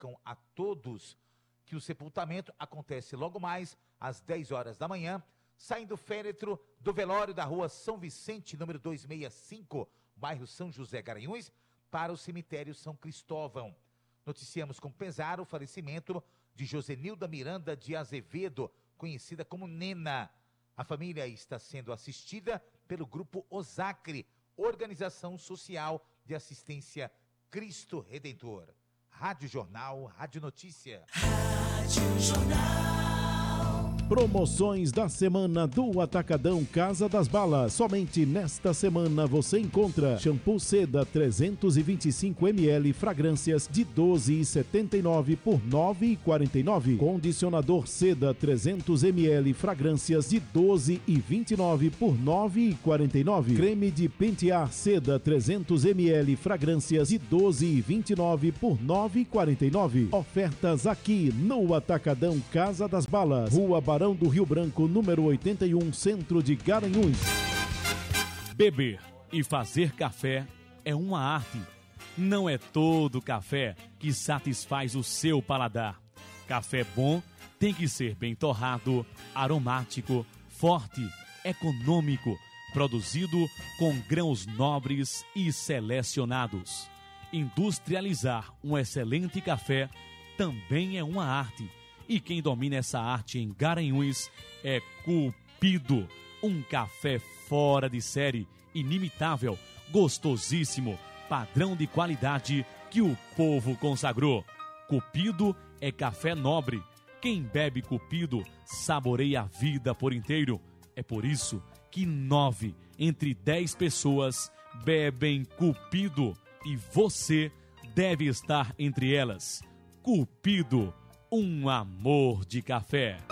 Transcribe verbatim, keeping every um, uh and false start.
comunicam a todos que o sepultamento acontece logo mais às dez horas da manhã, saindo o féretro do velório da rua São Vicente, número duzentos e sessenta e cinco, bairro São José, Garanhuns, para o cemitério São Cristóvão. Noticiamos com pesar o falecimento de Josenilda Miranda de Azevedo, conhecida como Nena. A família está sendo assistida pelo Grupo Osacre, Organização Social de Assistência Cristo Redentor. Rádio Jornal, Rádio Notícia. Rádio Jornal. Promoções da semana do Atacadão Casa das Balas. Somente nesta semana você encontra shampoo seda trezentos e vinte e cinco mililitros fragrâncias de doze reais e setenta e nove centavos por nove reais e quarenta e nove centavos. Condicionador seda trezentos mililitros fragrâncias de doze reais e vinte e nove centavos por nove reais e quarenta e nove centavos. Creme de pentear seda trezentos mililitros fragrâncias de doze reais e vinte e nove centavos por nove reais e quarenta e nove centavos. Ofertas aqui no Atacadão Casa das Balas, Rua Barão do Rio Branco, número oitenta e um, centro de Garanhuns. Beber e fazer café é uma arte. Não é todo café que satisfaz o seu paladar. Café bom tem que ser bem torrado, aromático, forte, econômico, produzido com grãos nobres e selecionados. Industrializar um excelente café também é uma arte. E quem domina essa arte em Garanhuns é Cupido, um café fora de série, inimitável, gostosíssimo, padrão de qualidade que o povo consagrou. Cupido é café nobre. Quem bebe Cupido saboreia a vida por inteiro. É por isso que nove entre dez pessoas bebem Cupido e você deve estar entre elas. Cupido, um amor de café.